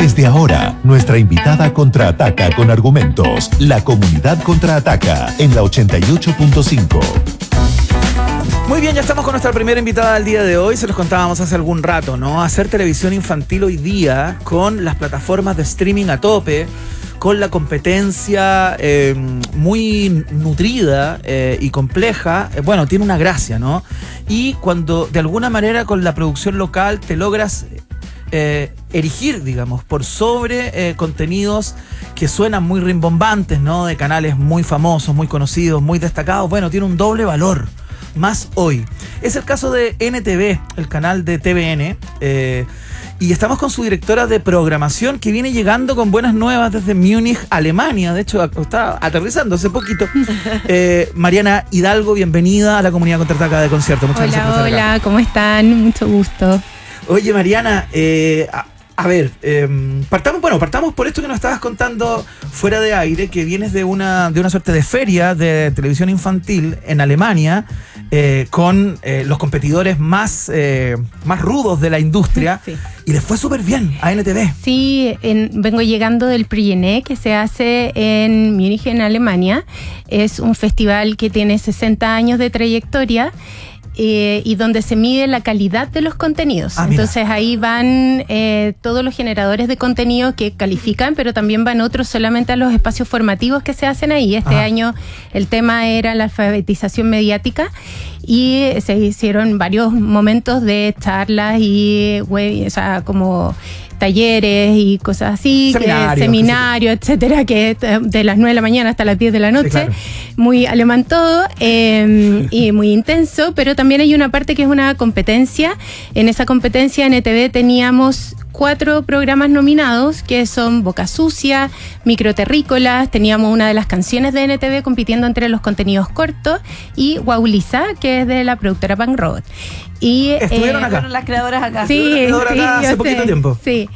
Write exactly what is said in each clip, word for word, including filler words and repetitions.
Desde ahora, nuestra invitada contraataca con argumentos. La comunidad contraataca en la ochenta y ocho punto cinco. Muy bien, ya estamos con nuestra primera invitada del día de hoy. Se los contábamos hace algún rato, ¿no? Hacer televisión infantil hoy día con las plataformas de streaming a tope, con la competencia eh, muy nutrida eh, y compleja, eh, bueno, tiene una gracia, ¿no? Y cuando de alguna manera con la producción local te logras eh, erigir, digamos, por sobre eh, contenidos que suenan muy rimbombantes, ¿no? De canales muy famosos, muy conocidos, muy destacados, bueno, tiene un doble valor. Más hoy. Es el caso de N T V, el canal de T V N, eh, y estamos con su directora de programación que viene llegando con buenas nuevas desde Múnich, Alemania. De hecho, está aterrizando hace poquito. Eh, Mariana Hidalgo, bienvenida a la comunidad contraataca de concierto. Muchas hola, gracias por estar hola, acá. ¿cómo están? Mucho gusto. Oye, Mariana, eh, a, a ver, eh, partamos, bueno, partamos por esto que nos estabas contando fuera de aire, que vienes de una, de una suerte de feria de televisión infantil en Alemania, eh, con eh, los competidores más, eh, más rudos de la industria, sí. Y les fue súper bien a N T V. Sí, en, vengo llegando del Prix que se hace en Múnich, en Alemania. Es un festival que tiene sesenta años de trayectoria. Eh, y donde se mide la calidad de los contenidos. Ah, entonces ahí van eh, todos los generadores de contenido que califican, pero también van otros solamente a los espacios formativos que se hacen ahí. Este ah. año el tema era la alfabetización mediática y se hicieron varios momentos de charlas y web, o sea, como talleres y cosas así, seminarios, que, seminario, etcétera, que de las nueve de la mañana hasta las diez de la noche, sí, claro. Muy alemán todo eh, y muy intenso, pero también hay una parte que es una competencia. En esa competencia en N T V teníamos cuatro programas nominados, que son Boca Sucia, Microterrícolas, teníamos una de las canciones de N T V compitiendo entre los contenidos cortos, y Guauliza, que es de la productora Punk Robot. Y, estuvieron eh, acá. Fueron las creadoras acá. Sí, creadoras sí, acá hace yo poquito sé, tiempo. Sí.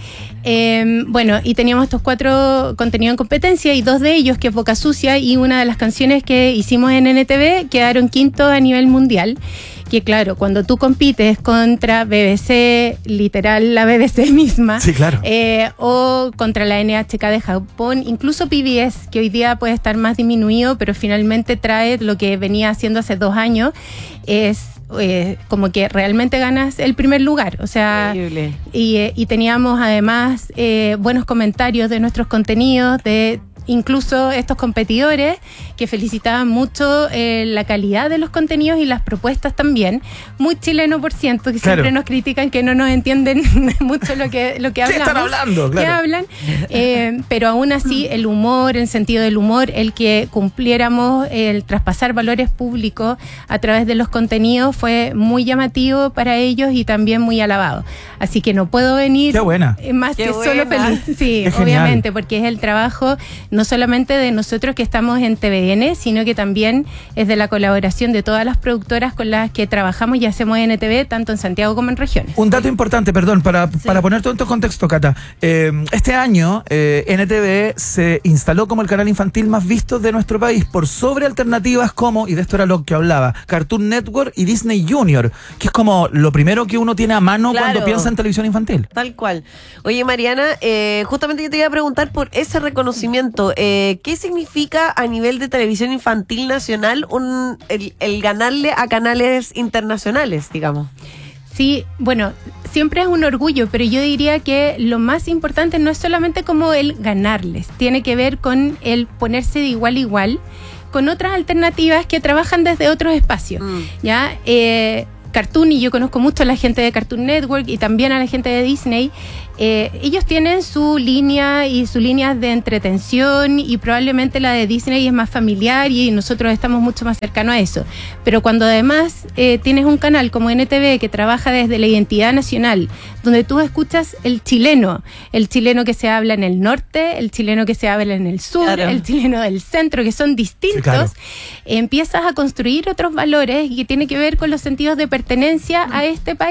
Eh, bueno, y teníamos estos cuatro contenidos en competencia, y dos de ellos, que es Boca Sucia y una de las canciones que hicimos en N T V, quedaron quinto a nivel mundial. Que claro, cuando tú compites contra B B C, literal la B B C misma, sí, claro. eh, o contra la N H K de Japón, incluso P B S, que hoy día puede estar más disminuido, pero finalmente trae lo que venía haciendo hace dos años, es eh, como que realmente ganas el primer lugar. O sea, y, eh, y teníamos además eh, buenos comentarios de nuestros contenidos, de incluso estos competidores que felicitaban mucho eh, la calidad de los contenidos y las propuestas también. Muy chileno, por ciento, que claro. Siempre nos critican que no nos entienden mucho lo que, lo que hablamos. ¿Qué están hablando? Claro. ¿Qué hablan? Eh, pero aún así, el humor, el sentido del humor, el que cumpliéramos el traspasar valores públicos a través de los contenidos fue muy llamativo para ellos y también muy alabado. Así que no puedo venir Qué buena. más Qué que buena. solo feliz. Sí, Qué obviamente, genial. porque es el trabajo no solamente de nosotros que estamos en T V N, sino que también es de la colaboración de todas las productoras con las que trabajamos y hacemos N T V, tanto en Santiago como en regiones. Un dato importante, perdón, para, Sí. para poner todo en contexto, Cata. Eh, este año, eh, N T V se instaló como el canal infantil más visto de nuestro país, por sobre alternativas como, y de esto era lo que hablaba, Cartoon Network y Disney Junior, que es como lo primero que uno tiene a mano Claro. cuando piensa en televisión infantil. Tal cual. Oye, Mariana, eh, justamente yo te iba a preguntar por ese reconocimiento. Eh, ¿Qué significa a nivel de televisión infantil nacional un, el, el ganarle a canales internacionales, digamos? Sí, bueno, siempre es un orgullo, pero yo diría que lo más importante no es solamente como el ganarles, tiene que ver con el ponerse de igual a igual con otras alternativas que trabajan desde otros espacios, Mm. ¿ya? Eh, Cartoon, y yo conozco mucho a la gente de Cartoon Network y también a la gente de Disney, eh, ellos tienen su línea y su línea de entretención, y probablemente la de Disney es más familiar y nosotros estamos mucho más cercanos a eso. Pero cuando además eh, tienes un canal como N T V que trabaja desde la identidad nacional, donde tú escuchas el chileno, el chileno que se habla en el norte, el chileno que se habla en el sur, Claro. el chileno del centro, que son distintos, Sí, claro. empiezas a construir otros valores y que tiene que ver con los sentidos de pertenencia a este país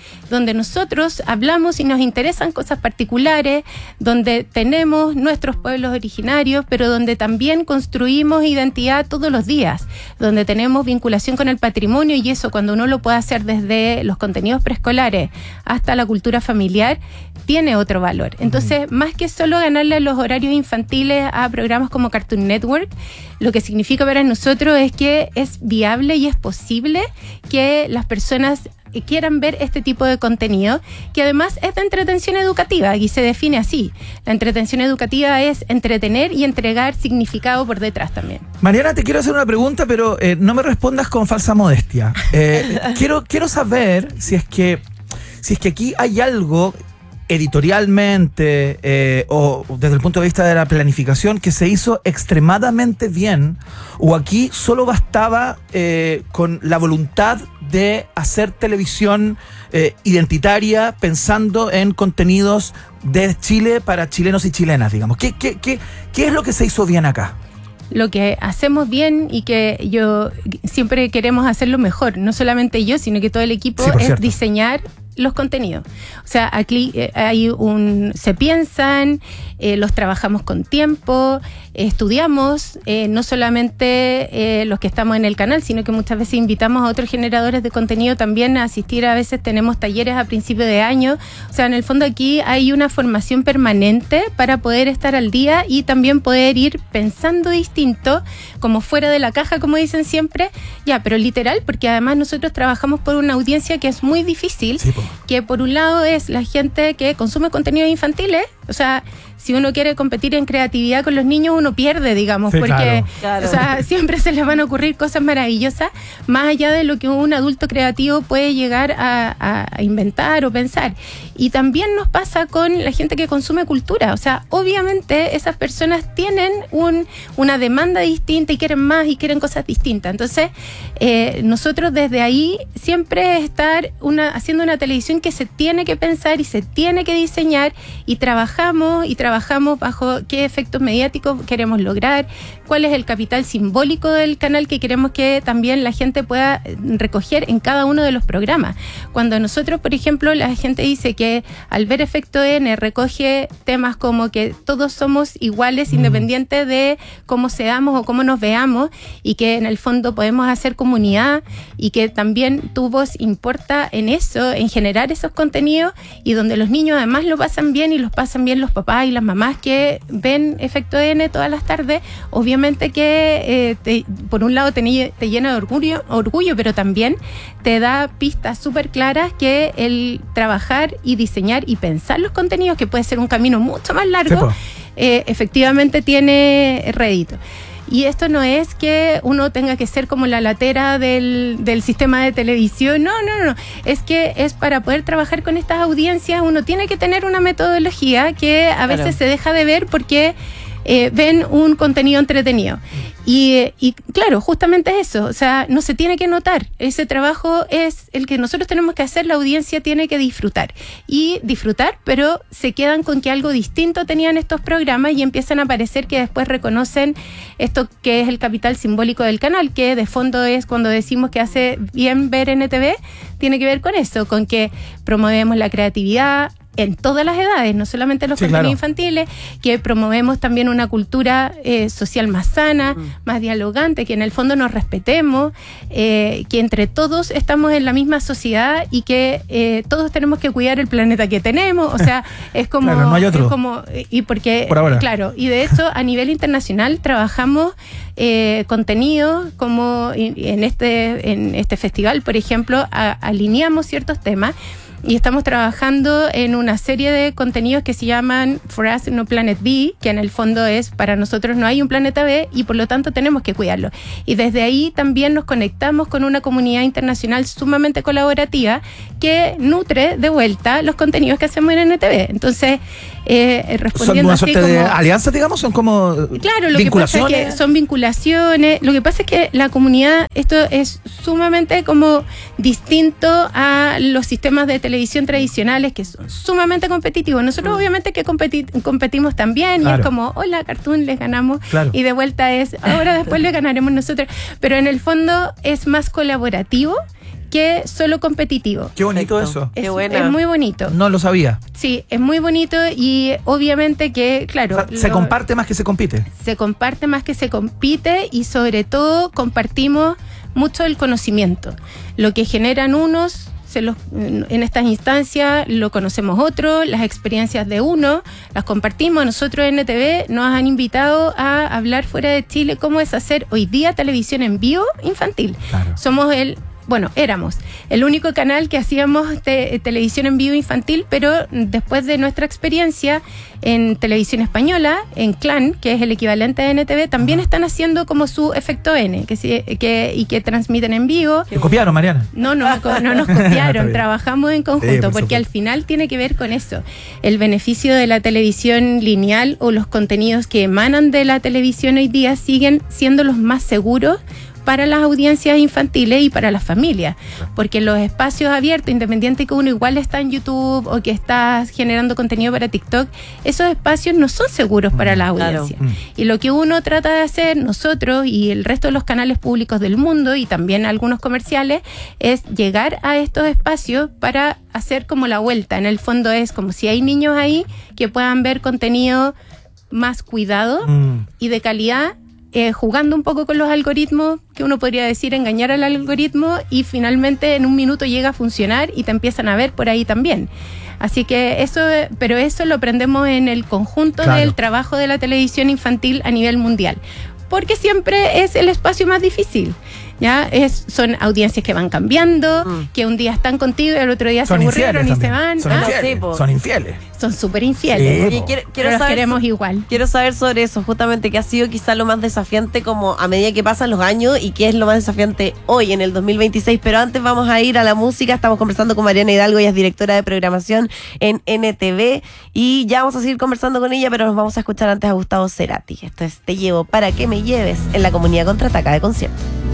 donde nosotros hablamos y nos interesan cosas particulares, donde tenemos nuestros pueblos originarios, pero donde también construimos identidad todos los días, donde tenemos vinculación con el patrimonio, y eso cuando uno lo puede hacer desde los contenidos preescolares hasta la cultura familiar, tiene otro valor. Entonces, más que solo ganarle a los horarios infantiles a programas como Cartoon Network, lo que significa para nosotros es que es viable y es posible que las personas quieran ver este tipo de contenido, que además es de entretención educativa y se define así. La entretención educativa es entretener y entregar significado por detrás también. Mariana, te quiero hacer una pregunta, pero eh, no me respondas con falsa modestia. Eh, quiero, quiero saber si es que si es que aquí hay algo editorialmente eh, o desde el punto de vista de la planificación que se hizo extremadamente bien, o aquí solo bastaba eh, con la voluntad de hacer televisión eh, identitaria pensando en contenidos de Chile para chilenos y chilenas, digamos. ¿Qué, qué, qué, qué es lo que se hizo bien acá? Lo que hacemos bien y que yo siempre queremos hacerlo mejor, no solamente yo, sino que todo el equipo, sí, es cierto. diseñar los contenidos. O sea, aquí eh, hay un, se piensan, eh, los trabajamos con tiempo, eh, estudiamos, eh, no solamente eh, los que estamos en el canal, sino que muchas veces invitamos a otros generadores de contenido también a asistir. A veces tenemos talleres a principio de año. O sea, en el fondo aquí hay una formación permanente para poder estar al día y también poder ir pensando distinto, como fuera de la caja, como dicen siempre, ya, pero literal, porque además nosotros trabajamos por una audiencia que es muy difícil, sí, que por un lado es la gente que consume contenidos infantiles. O sea, si uno quiere competir en creatividad con los niños, uno pierde, digamos, sí, porque claro. Claro. O sea, siempre se les van a ocurrir cosas maravillosas, más allá de lo que un adulto creativo puede llegar a, a inventar o pensar. Y también nos pasa con la gente que consume cultura. O sea, obviamente esas personas tienen un, una demanda distinta y quieren más y quieren cosas distintas. Entonces, eh, nosotros desde ahí siempre estar una, haciendo una televisión que se tiene que pensar y se tiene que diseñar, y trabajamos y trabajamos bajo qué efectos mediáticos queremos lograr, cuál es el capital simbólico del canal que queremos que también la gente pueda recoger en cada uno de los programas. Cuando nosotros, por ejemplo, la gente dice que al ver Efecto N recoge temas como que todos somos iguales, mm. independiente de cómo seamos o cómo nos veamos, y que en el fondo podemos hacer comunidad, y que también tu voz importa en eso, en generar esos contenidos, y donde los niños además lo pasan bien y los pasan bien los papás y las mamás que ven Efecto N todas las tardes. Obviamente que eh, te, por un lado te, te llena de orgullo, orgullo, pero también te da pistas súper claras que el trabajar y diseñar y pensar los contenidos, que puede ser un camino mucho más largo, eh, efectivamente tiene rédito. Y esto no es que uno tenga que ser como la latera del, del sistema de televisión, no, no, no, es que es para poder trabajar con estas audiencias, uno tiene que tener una metodología que a veces claro. se deja de ver porque eh, ven un contenido entretenido. Y, y claro, justamente eso, o sea, no se tiene que notar, ese trabajo es el que nosotros tenemos que hacer, la audiencia tiene que disfrutar, y disfrutar, pero se quedan con que algo distinto tenían estos programas y empiezan a aparecer que después reconocen esto que es el capital simbólico del canal, que de fondo es cuando decimos que hace bien ver N T V, tiene que ver con eso, con que promovemos la creatividad en todas las edades, no solamente los sí, contenidos claro. infantiles, que promovemos también una cultura eh, social más sana, mm. más dialogante, que en el fondo nos respetemos, eh, que entre todos estamos en la misma sociedad y que eh, todos tenemos que cuidar el planeta que tenemos. O sea, es como... claro, no hay otro. Es como y porque, por ahora. Claro, y de hecho a nivel internacional trabajamos eh, contenidos como en este, en este festival, por ejemplo, a, alineamos ciertos temas. Y estamos trabajando en una serie de contenidos que se llaman For Us No Planet B, que en el fondo es para nosotros no hay un planeta B y por lo tanto tenemos que cuidarlo. Y desde ahí también nos conectamos con una comunidad internacional sumamente colaborativa que nutre de vuelta los contenidos que hacemos en N T V. Entonces, eh, respondiendo ¿son una suerte de alianzas, digamos? ¿Son como claro, lo vinculaciones? Que pasa es que son vinculaciones. Lo que pasa es que la comunidad, esto es sumamente como distinto a los sistemas de televisión tradicionales que son sumamente competitivos. Nosotros obviamente que competi- competimos también, claro. y es como, hola, Cartoon, les ganamos, claro. y de vuelta es, ahora después le ganaremos nosotros. Pero en el fondo es más colaborativo que solo competitivo. Qué bonito Perfecto. eso. Es, Qué buena. es muy bonito. No lo sabía. Sí, es muy bonito y obviamente que, claro... O sea, se lo- comparte más que se compite. se comparte más que se compite y sobre todo compartimos mucho el conocimiento. Lo que generan unos, se los, en estas instancias lo conocemos otros, las experiencias de uno las compartimos. Nosotros en N T V nos han invitado a hablar fuera de Chile cómo es hacer hoy día televisión en vivo infantil. Claro. Somos el... Bueno, éramos el único canal que hacíamos te- televisión en vivo infantil, pero después de nuestra experiencia en televisión española, en Clan, que es el equivalente de N T V, también están haciendo como su efecto N, que, sí- que y que transmiten en vivo. ¿Te copiaron, Mariana? No, no, me co- no nos Está copiaron, bien. trabajamos en Sí, conjunto, por porque al supuesto. final tiene que ver con eso. El beneficio de la televisión lineal o los contenidos que emanan de la televisión hoy día siguen siendo los más seguros para las audiencias infantiles y para las familias, porque los espacios abiertos, independiente que uno igual está en YouTube o que está generando contenido para TikTok, esos espacios no son seguros para la Claro. audiencia. Mm. Y lo que uno trata de hacer, nosotros y el resto de los canales públicos del mundo y también algunos comerciales, es llegar a estos espacios para hacer como la vuelta. En el fondo es como si hay niños ahí que puedan ver contenido más cuidado Mm. y de calidad, eh, jugando un poco con los algoritmos, que uno podría decir engañar al algoritmo, y finalmente en un minuto llega a funcionar y te empiezan a ver por ahí también. Así que eso, pero eso lo aprendemos en el conjunto Claro. del trabajo de la televisión infantil a nivel mundial, porque siempre es el espacio más difícil. ¿Ya? Es, son audiencias que van cambiando, Mm. que un día están contigo y al otro día Son se aburrieron infieles y se también. van. Son Ah, infieles. sí, po. Son infieles. son súper infieles. Sí, Oye, po. quiero, Pero quiero los saber queremos igual. Quiero saber sobre eso, justamente, que ha sido quizá lo más desafiante como a medida que pasan los años y qué es lo más desafiante hoy en el dos mil veintiséis. Pero antes vamos a ir a la música. Estamos conversando con Mariana Hidalgo, ella es directora de programación en N T V y ya vamos a seguir conversando con ella, pero nos vamos a escuchar antes a Gustavo Cerati. Esto es Te llevo para que me lleves en la comunidad Contraataca de concierto.